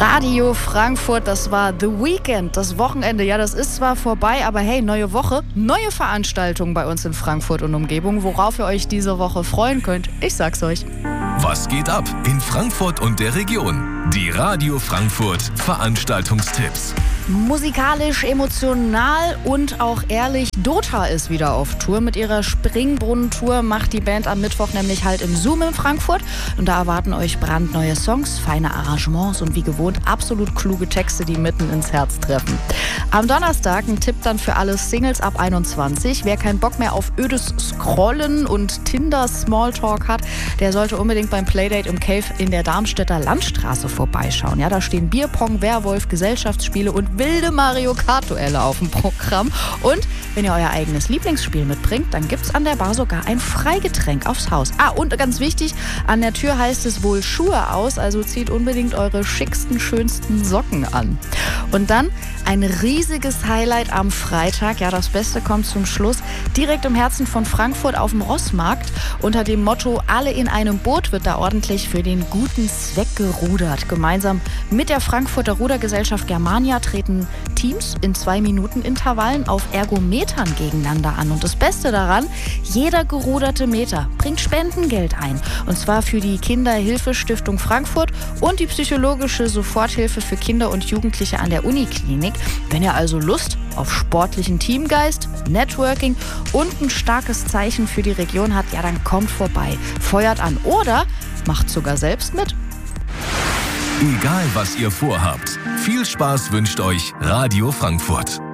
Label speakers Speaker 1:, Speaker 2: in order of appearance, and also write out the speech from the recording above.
Speaker 1: Radio Frankfurt, das war The Weekend, das Wochenende. Ja, das ist zwar vorbei, aber hey, neue Woche, neue Veranstaltungen bei uns in Frankfurt und Umgebung, worauf ihr euch diese Woche freuen könnt. Ich sag's euch.
Speaker 2: Was geht ab in Frankfurt und der Region? Die Radio Frankfurt Veranstaltungstipps.
Speaker 1: Musikalisch, emotional und auch ehrlich, Dota ist wieder auf Tour. Mit ihrer Springbrunnen-Tour macht die Band am Mittwoch nämlich Halt im Zoom in Frankfurt. Und da erwarten euch brandneue Songs, feine Arrangements und wie gewohnt absolut kluge Texte, die mitten ins Herz treffen. Am Donnerstag ein Tipp dann für alle Singles ab 21. Wer keinen Bock mehr auf ödes Scrollen und Tinder-Smalltalk hat, der sollte unbedingt beim Playdate im Cave in der Darmstädter Landstraße vorbeischauen. Ja, da stehen Bierpong, Werwolf, Gesellschaftsspiele und wilde Mario Kart-Duelle auf dem Programm. Und wenn ihr euer eigenes Lieblingsspiel mitbringt, dann gibt's an der Bar sogar ein Freigetränk aufs Haus. Und ganz wichtig, an der Tür heißt es wohl Schuhe aus, also zieht unbedingt eure schicksten, schönsten Socken an. Und dann ein riesiges Highlight am Freitag. Ja, das Beste kommt zum Schluss. Direkt im Herzen von Frankfurt auf dem Rossmarkt. Unter dem Motto Alle in einem Boot wird da ordentlich für den guten Zweck gerudert. Gemeinsam mit der Frankfurter Rudergesellschaft Germania treten Teams in 2-Minuten-Intervallen auf Ergometern gegeneinander an. Und das Beste daran, jeder geruderte Meter bringt Spendengeld ein. Und zwar für die Kinderhilfestiftung Frankfurt und die psychologische Soforthilfe für Kinder und Jugendliche an der Uniklinik. Wenn ihr also Lust auf sportlichen Teamgeist, Networking und ein starkes Zeichen für die Region habt, ja, dann kommt vorbei, feuert an oder macht sogar selbst mit.
Speaker 2: Egal, was ihr vorhabt, viel Spaß wünscht euch Radio Frankfurt.